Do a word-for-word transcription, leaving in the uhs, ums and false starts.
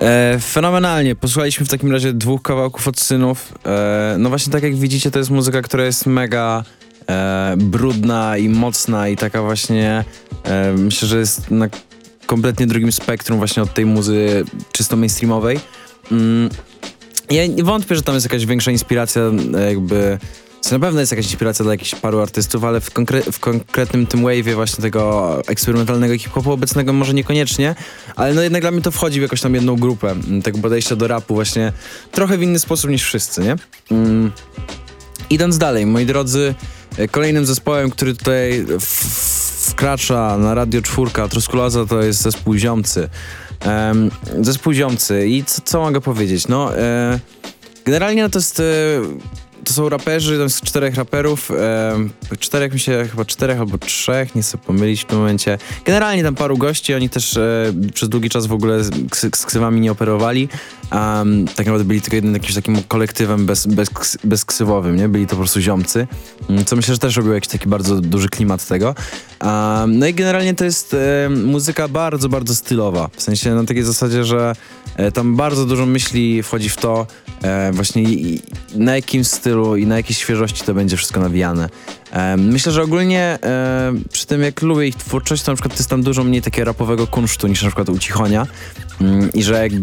E, fenomenalnie. Posłuchaliśmy w takim razie dwóch kawałków od Synów. E, no właśnie tak jak widzicie, to jest muzyka, która jest mega e, brudna i mocna i taka właśnie, e, myślę, że jest na kompletnie drugim spektrum właśnie od tej muzy czysto mainstreamowej. Mm, ja nie wątpię, że tam jest jakaś większa inspiracja, jakby... Na pewno jest jakaś inspiracja dla jakichś paru artystów, ale w, konkre- w konkretnym tym wave'ie właśnie tego eksperymentalnego hip-hopu obecnego może niekoniecznie, ale no jednak dla mnie to wchodzi w jakąś tam jedną grupę tego podejścia do rapu właśnie trochę w inny sposób niż wszyscy, nie? Mm. Idąc dalej, moi drodzy, kolejnym zespołem, który tutaj w- wkracza na Radio Czwórka, Truskulaza, to jest zespół Ziomcy. Um, zespół Ziomcy i co, co mogę powiedzieć? No, e, generalnie no to jest... E, To są raperzy, tam jest czterech raperów, e, czterech mi się, chyba czterech albo trzech, nie chcę pomylić w tym momencie. Generalnie tam paru gości, oni też e, przez długi czas w ogóle z, z ksywami nie operowali. Um, tak naprawdę byli tylko jednym jakimś takim kolektywem bez, bez, bez ksywowym, nie? Byli to po prostu ziomcy, co myślę, że też robił jakiś taki bardzo duży klimat tego. Um, no i generalnie to jest e, muzyka bardzo, bardzo stylowa. W sensie na takiej zasadzie, że e, tam bardzo dużo myśli wchodzi w to e, właśnie i, na jakim stylu i na jakiej świeżości to będzie wszystko nawijane. E, myślę, że ogólnie e, przy tym jak lubię ich twórczość, to na przykład jest tam dużo mniej takiego rapowego kunsztu niż na przykład u Cichonia mm, i że jakby